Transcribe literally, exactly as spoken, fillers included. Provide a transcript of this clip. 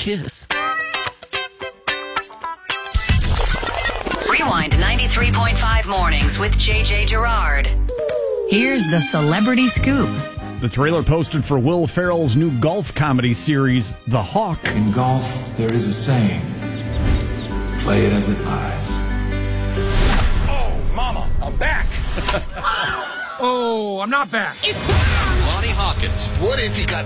kiss. Rewind ninety-three point five mornings with J J Gerard. Here's the celebrity scoop. The trailer posted for Will Ferrell's new golf comedy series, The Hawk. In golf, there is a saying, play it as it lies. Oh, mama, I'm back. Oh, I'm not back. Lonnie Hawkins. What if he got